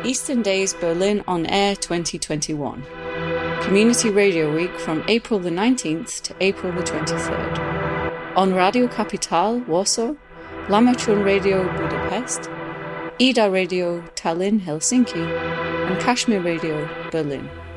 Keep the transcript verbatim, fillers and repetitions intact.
Eastern Days Berlin On Air twenty twenty-one. Community Radio Week from April the nineteenth to April the twenty-third. On Radio Capital, Warsaw, Lamachun Radio, Budapest, Ida Radio, Tallinn, Helsinki, and Kashmir Radio, Berlin.